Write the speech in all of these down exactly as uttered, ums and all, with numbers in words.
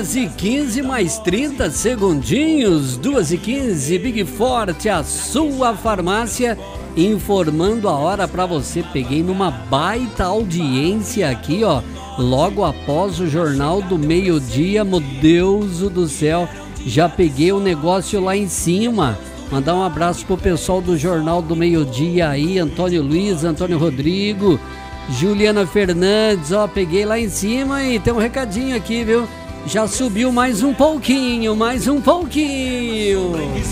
duas e quinze mais trinta segundinhos, duas e quinze, Big Forte, a sua farmácia, informando a hora pra você. Peguei numa baita audiência aqui, ó, logo após o Jornal do Meio-Dia, meu Deus do céu, já peguei o negócio lá em cima. Mandar um abraço pro pessoal do Jornal do Meio-Dia aí, Antônio Luiz, Antônio Rodrigo, Juliana Fernandes, ó, peguei lá em cima e tem um recadinho aqui, viu? Já subiu mais um pouquinho, mais um pouquinho.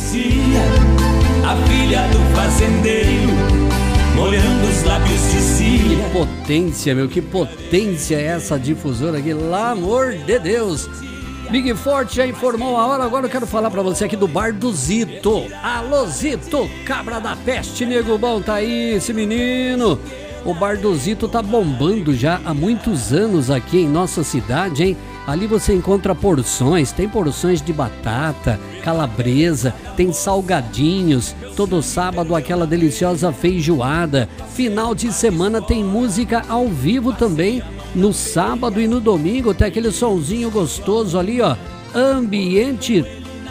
A filha do fazendeiro, molhando os lábios de cima. Que potência, meu, que potência é essa difusora aqui, pelo amor de Deus. Big Forte já informou a hora, agora eu quero falar pra você aqui do Bar do Zito. Alô, Zito, cabra da peste, nego bom, tá aí esse menino. O Bar do Zito tá bombando já há muitos anos aqui em nossa cidade, hein? Ali você encontra porções, tem porções de batata, calabresa, tem salgadinhos, todo sábado aquela deliciosa feijoada. Final de semana tem música ao vivo também, no sábado e no domingo tem aquele sonzinho gostoso ali, ó, ambiente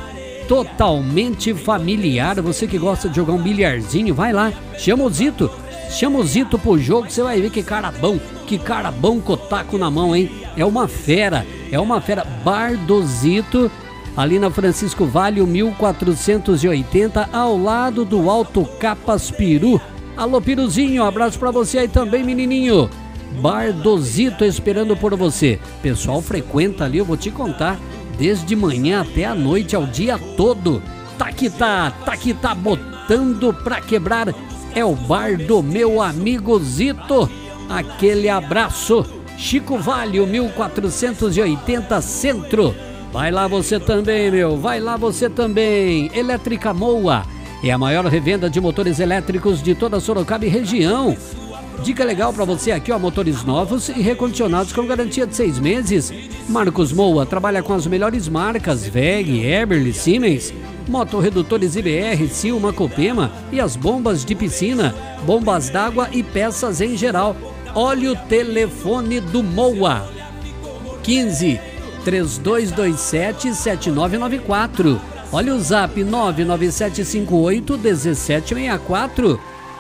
totalmente familiar. Você que gosta de jogar um bilharzinho, vai lá, chama o Zito. Chama o Zito pro jogo, você vai ver que cara bom, que cara bom com o taco na mão, hein? É uma fera, é uma fera. Bar do Zito, ali na Francisco Vale, mil quatrocentos e oitenta, ao lado do Alto Capas Peru. Alô, Piruzinho, um abraço pra você aí também, menininho. Bar do Zito esperando por você. Pessoal frequenta ali, eu vou te contar, desde manhã até a noite, ao dia todo. Tá que tá, tá que tá botando pra quebrar. É o bar do meu amigo Zito. Aquele abraço. Chico Vale, mil quatrocentos e oitenta Centro. Vai lá você também, meu. Vai lá você também. Elétrica Moa é a maior revenda de motores elétricos de toda Sorocaba e região. Dica legal para você aqui, ó, motores novos e recondicionados com garantia de seis meses. Marcos Moa trabalha com as melhores marcas W E G, Eberle, Siemens, motorredutores I B R, Silma, Copema e as bombas de piscina, bombas d'água e peças em geral. Olha o telefone do Moa, quinze, três dois dois sete, sete nove nove quatro. Olha o zap nove nove sete cinco oito, um sete seis quatro.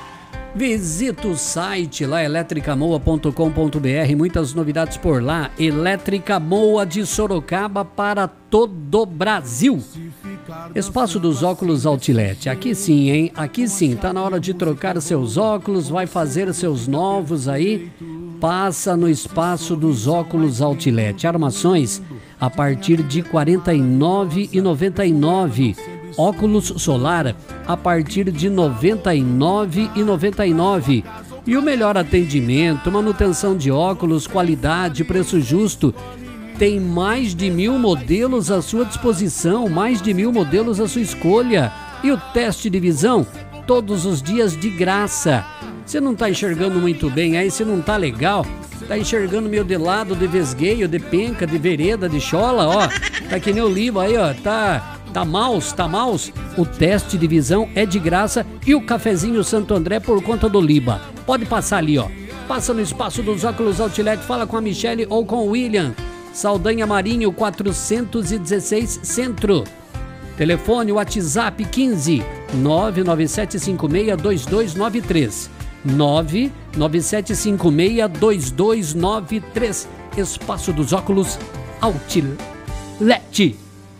Visita o site lá, elétrica moa ponto com ponto br, muitas novidades por lá. Elétrica Moa de Sorocaba para todo o Brasil. Espaço dos Óculos Outlet, aqui sim, hein? Aqui sim, tá na hora de trocar seus óculos, vai fazer seus novos aí, passa no Espaço dos Óculos Outlet. Armações a partir de quarenta e nove reais e noventa e nove centavos. Óculos solar a partir de noventa e nove reais e noventa e nove centavos. E o melhor atendimento, manutenção de óculos, qualidade, preço justo. Tem mais de mil modelos à sua disposição, mais de mil modelos à sua escolha. E o teste de visão, todos os dias de graça. Você não está enxergando muito bem aí, você não está legal, tá enxergando meio de lado, de vesgueio, de penca, de vereda, de chola, ó. Tá que nem o Liba aí, ó, tá... Tá mouse, tá mouse? O teste de visão é de graça e o cafezinho Santo André por conta do Liba. Pode passar ali, ó. Passa no Espaço dos Óculos Outlet, fala com a Michele ou com o William. Saldanha Marinho, quatrocentos e dezesseis Centro. Telefone WhatsApp quinze, nove nove sete cinco seis, dois dois nove três. nove nove sete cinco seis, dois dois nove três. Espaço dos Óculos Outlet.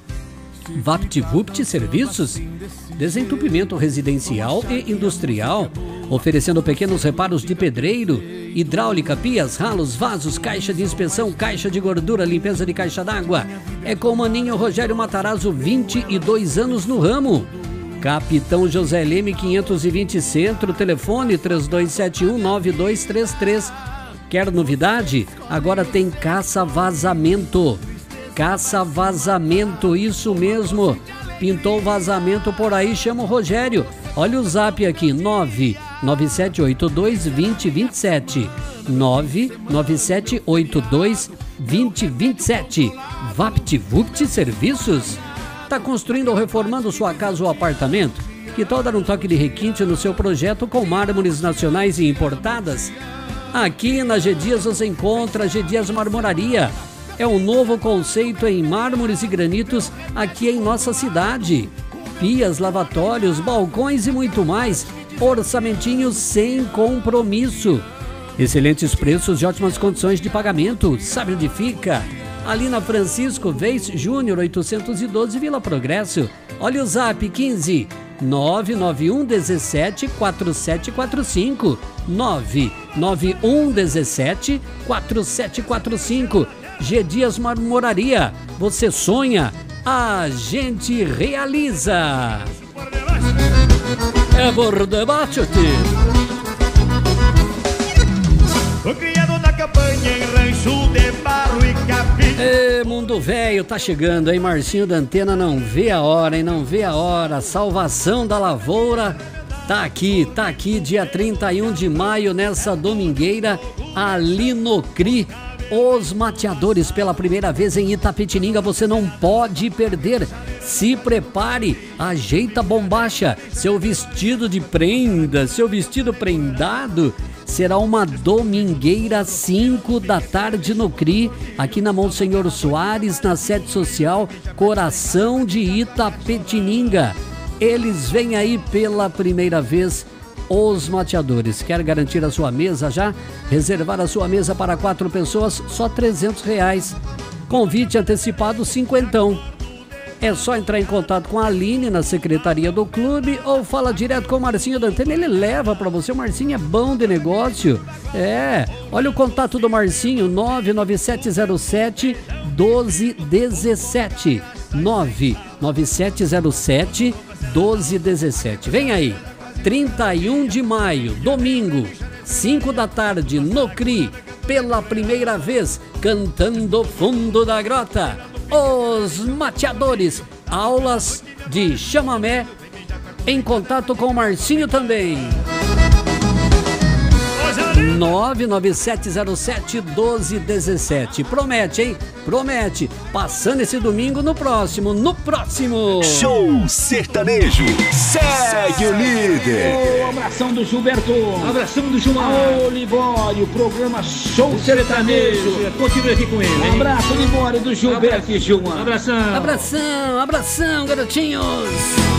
VaptVupt Serviços, desentupimento residencial e industrial, oferecendo pequenos reparos de pedreiro, hidráulica, pias, ralos, vasos, caixa de inspeção, caixa de gordura, limpeza de caixa d'água. É com o maninho Rogério Matarazzo, vinte e dois anos no ramo. Capitão José Leme, quinhentos e vinte Centro, telefone três dois sete um, nove dois três três. Quer novidade? Agora tem caça-vazamento. Caça-vazamento, isso mesmo. Pintou vazamento por aí, chama o Rogério. Olha o zap aqui, nove nove sete oito dois, dois zero dois sete. nove nove sete oito dois, dois zero dois sete. VaptVupt Serviços. Tá construindo ou reformando sua casa ou apartamento? Que tal dar um toque de requinte no seu projeto com mármores nacionais e importadas? Aqui na G Dias você encontra a G Dias Marmoraria. É um novo conceito em mármores e granitos aqui em nossa cidade. Pias, lavatórios, balcões e muito mais. Orçamentinho sem compromisso. Excelentes preços e ótimas condições de pagamento. Sabe onde fica? Ali na Francisco Vez Júnior oitocentos e doze, Vila Progresso. Olha o zap quinze nove nove um dezessete quarenta e sete quarenta e cinco. nove nove um dezessete quarenta e sete quarenta e cinco. G Dias Marmoraria. Você sonha, a gente realiza. É por debate, Foi criado na campanha em rancho de barro e capim. Ê, mundo velho, tá chegando, hein? Marcinho da Antena não vê a hora, hein? Não vê a hora. Salvação da Lavoura tá aqui, tá aqui, dia trinta e um de maio, nessa domingueira, ali no C R I. Os mateadores pela primeira vez em Itapetininga, você não pode perder. Se prepare, ajeita a bombacha, seu vestido de prenda, seu vestido prendado. Será uma domingueira, cinco da tarde no C R I, aqui na Monsenhor Soares, na sede social, coração de Itapetininga. Eles vêm aí pela primeira vez, os mateadores. Quer garantir a sua mesa já? Reservar a sua mesa para quatro pessoas, só trezentos reais. Convite antecipado, cinquentão. É só entrar em contato com a Aline na secretaria do clube ou fala direto com o Marcinho da Antena, ele leva para você. O Marcinho é bom de negócio. É, olha o contato do Marcinho, nove nove sete zero sete doze dezessete. nove nove sete zero sete doze dezessete. Vem aí, trinta e um de maio, domingo, cinco da tarde, no C R I, pela primeira vez, cantando Fundo da Grota. Os mateadores, aulas de chamamé, em contato com o Marcinho também. nove nove sete zero sete doze dezessete. Promete, hein? Promete. Passando esse domingo no próximo, no próximo. Show Sertanejo. Segue o líder. O abração do Gilberto. Abração do Gilmar. Libório, programa Show Sertanejo. Continue aqui com ele. Um abraço, Libório, do Gilberto e Gilmar. Abração. Abração, abração, garotinhos.